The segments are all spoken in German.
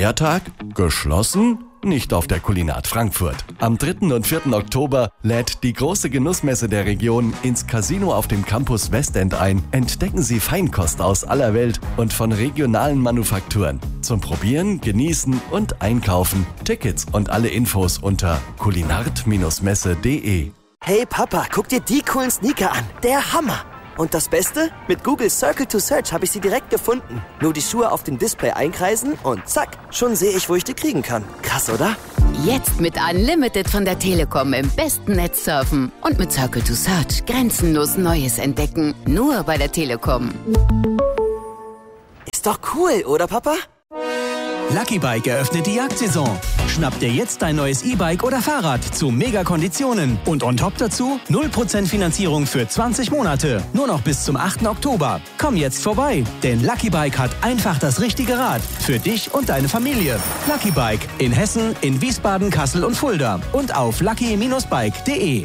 Feiertag? Geschlossen? Nicht auf der Kulinat Frankfurt. Am 3. und 4. Oktober lädt die große Genussmesse der Region ins Casino auf dem Campus Westend ein. Entdecken Sie Feinkost aus aller Welt und von regionalen Manufakturen. Zum Probieren, Genießen und Einkaufen. Tickets und alle Infos unter kulinart-messe.de. Hey Papa, guck dir die coolen Sneaker an. Der Hammer! Und das Beste? Mit Google Circle to Search habe ich sie direkt gefunden. Nur die Schuhe auf dem Display einkreisen und zack, schon sehe ich, wo ich die kriegen kann. Krass, oder? Jetzt mit Unlimited von der Telekom im besten Netz surfen und mit Circle to Search grenzenlos Neues entdecken. Nur bei der Telekom. Ist doch cool, oder Papa? Lucky Bike eröffnet die Jagdsaison. Schnapp dir jetzt dein neues E-Bike oder Fahrrad zu Mega-Konditionen. Und on top dazu 0% Finanzierung für 20 Monate. Nur noch bis zum 8. Oktober. Komm jetzt vorbei, denn Lucky Bike hat einfach das richtige Rad. Für dich und deine Familie. Lucky Bike in Hessen, in Wiesbaden, Kassel und Fulda. Und auf lucky-bike.de.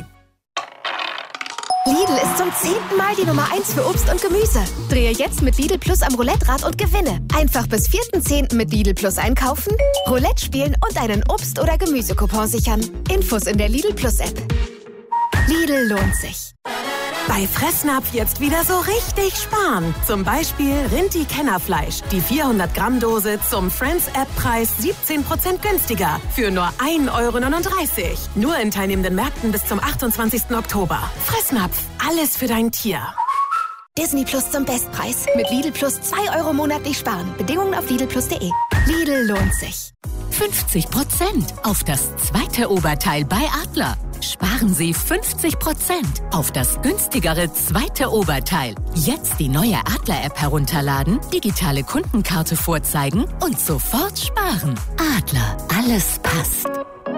Lidl ist zum 10. Mal die Nummer 1 für Obst und Gemüse. Drehe jetzt mit Lidl Plus am Roulette-Rad und gewinne. Einfach bis 4.10. mit Lidl Plus einkaufen, Roulette spielen und einen Obst- oder Gemüsecoupon sichern. Infos in der Lidl Plus App. Lidl lohnt sich. Bei Fressnapf jetzt wieder so richtig sparen. Zum Beispiel Rinti-Kennerfleisch. Die 400-Gramm-Dose zum Friends-App-Preis 17% günstiger. Für nur 1,39 €. Nur in teilnehmenden Märkten bis zum 28. Oktober. Fressnapf. Alles für dein Tier. Disney Plus zum Bestpreis. Mit Lidl Plus 2 € monatlich sparen. Bedingungen auf lidlplus.de. Lidl lohnt sich. 50% auf das zweite Oberteil bei Adler. Sparen Sie 50% auf das günstigere zweite Oberteil. Jetzt die neue Adler-App herunterladen, digitale Kundenkarte vorzeigen und sofort sparen. Adler, alles passt.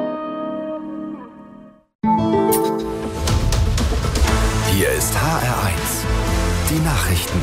Hier ist HR1, die Nachrichten.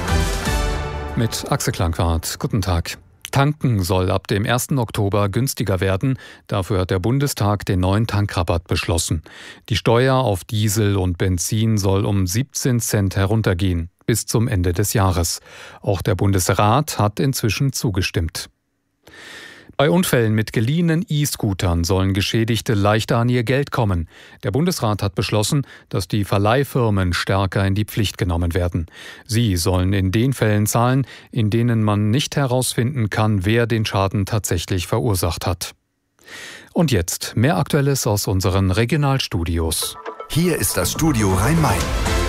Mit Axel Klangquart. Guten Tag. Tanken soll ab dem 1. Oktober günstiger werden. Dafür hat der Bundestag den neuen Tankrabatt beschlossen. Die Steuer auf Diesel und Benzin soll um 17 Cent heruntergehen bis zum Ende des Jahres. Auch der Bundesrat hat inzwischen zugestimmt. Bei Unfällen mit geliehenen E-Scootern sollen Geschädigte leichter an ihr Geld kommen. Der Bundesrat hat beschlossen, dass die Verleihfirmen stärker in die Pflicht genommen werden. Sie sollen in den Fällen zahlen, in denen man nicht herausfinden kann, wer den Schaden tatsächlich verursacht hat. Und jetzt mehr Aktuelles aus unseren Regionalstudios. Hier ist das Studio Rhein-Main.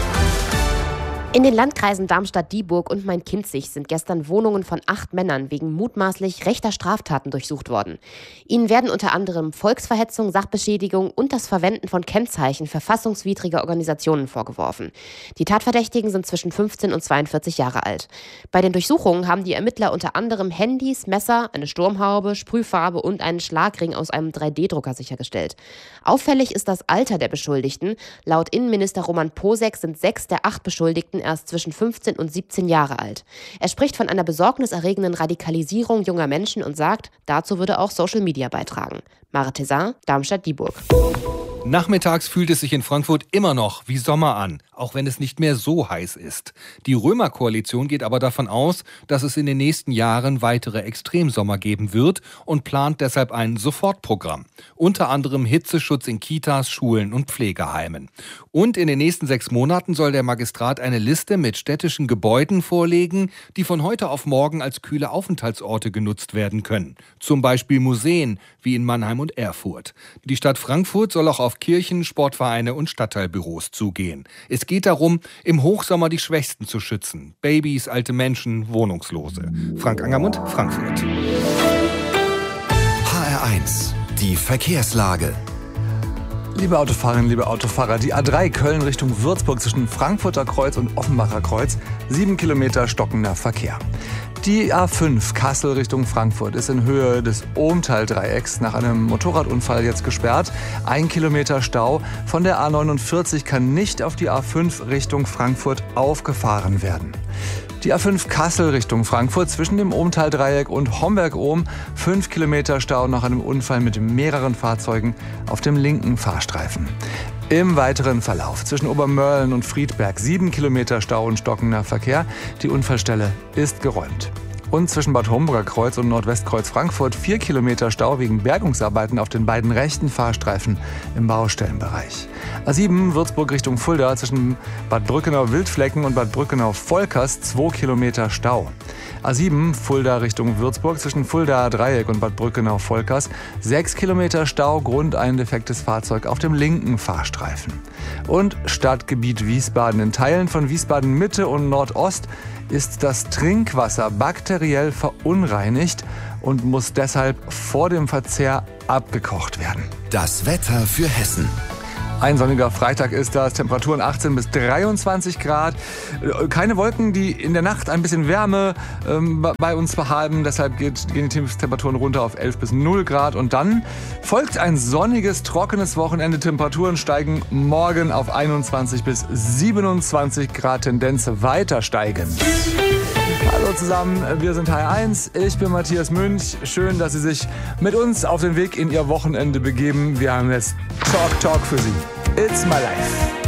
In den Landkreisen Darmstadt-Dieburg und Main-Kinzig sind gestern Wohnungen von 8 Männern wegen mutmaßlich rechter Straftaten durchsucht worden. Ihnen werden unter anderem Volksverhetzung, Sachbeschädigung und das Verwenden von Kennzeichen verfassungswidriger Organisationen vorgeworfen. Die Tatverdächtigen sind zwischen 15 und 42 Jahre alt. Bei den Durchsuchungen haben die Ermittler unter anderem Handys, Messer, eine Sturmhaube, Sprühfarbe und einen Schlagring aus einem 3D-Drucker sichergestellt. Auffällig ist das Alter der Beschuldigten. Laut Innenminister Roman Posek sind 6 der 8 Beschuldigten erst zwischen 15 und 17 Jahre alt. Er spricht von einer besorgniserregenden Radikalisierung junger Menschen und sagt, dazu würde auch Social Media beitragen. Mare Tezin, Darmstadt-Dieburg. Nachmittags fühlt es sich in Frankfurt immer noch wie Sommer an, auch wenn es nicht mehr so heiß ist. Die Römer-Koalition geht aber davon aus, dass es in den nächsten Jahren weitere Extremsommer geben wird und plant deshalb ein Sofortprogramm. Unter anderem Hitzeschutz in Kitas, Schulen und Pflegeheimen. Und in den nächsten 6 Monaten soll der Magistrat eine Liste mit städtischen Gebäuden vorlegen, die von heute auf morgen als kühle Aufenthaltsorte genutzt werden können. Zum Beispiel Museen wie in Mannheim und Erfurt. Die Stadt Frankfurt soll auch auf Kirchen, Sportvereine und Stadtteilbüros zugehen. Es geht darum, im Hochsommer die Schwächsten zu schützen. Babys, alte Menschen, Wohnungslose. Frank Angermund, Frankfurt. HR1, die Verkehrslage. Liebe Autofahrerinnen, liebe Autofahrer, die A3 Köln Richtung Würzburg zwischen Frankfurter Kreuz und Offenbacher Kreuz, 7 Kilometer stockender Verkehr. Die A5 Kassel Richtung Frankfurt ist in Höhe des Ohmtal-Dreiecks nach einem Motorradunfall jetzt gesperrt. 1 Kilometer Stau. Von der A49 kann nicht auf die A5 Richtung Frankfurt aufgefahren werden. Die A5 Kassel Richtung Frankfurt zwischen dem Ohmtal-Dreieck und Homberg-Ohm. 5 Kilometer Stau nach einem Unfall mit mehreren Fahrzeugen auf dem linken Fahrstreifen. Im weiteren Verlauf zwischen Obermörlen und Friedberg 7 Kilometer Stau und stockender Verkehr. Die Unfallstelle ist geräumt. Und zwischen Bad Homburger Kreuz und Nordwestkreuz Frankfurt 4 Kilometer Stau wegen Bergungsarbeiten auf den beiden rechten Fahrstreifen im Baustellenbereich. A7 Würzburg Richtung Fulda zwischen Bad Brückenau-Wildflecken und Bad Brückenau-Volkers 2 Kilometer Stau. A7 Fulda Richtung Würzburg zwischen Fuldaer Dreieck und Bad Brückenau-Volkers 6 Kilometer Stau, Grund ein defektes Fahrzeug auf dem linken Fahrstreifen. Und Stadtgebiet Wiesbaden. In Teilen von Wiesbaden Mitte und Nordost ist das Trinkwasser bakteriell verunreinigt und muss deshalb vor dem Verzehr abgekocht werden. Das Wetter für Hessen. Ein sonniger Freitag ist das, Temperaturen 18 bis 23 Grad. Keine Wolken, die in der Nacht ein bisschen Wärme bei uns behalten. Deshalb gehen die Temperaturen runter auf 11 bis 0 Grad. Und dann folgt ein sonniges, trockenes Wochenende. Temperaturen steigen morgen auf 21 bis 27 Grad, Tendenz weiter steigen. Hallo zusammen, wir sind HR1. Ich bin Matthias Münch. Schön, dass Sie sich mit uns auf den Weg in Ihr Wochenende begeben. Wir haben jetzt Talk für Sie. It's my life.